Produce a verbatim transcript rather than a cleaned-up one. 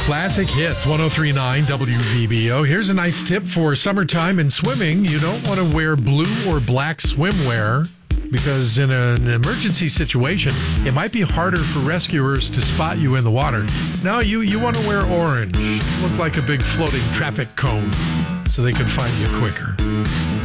Classic Hits, one oh three point nine W V B O. Here's a nice tip for summertime and swimming. You don't want to wear blue or black swimwear because in an emergency situation, it might be harder for rescuers to spot you in the water. No, you, you want to wear orange. Look like a big floating traffic cone so they can find you quicker.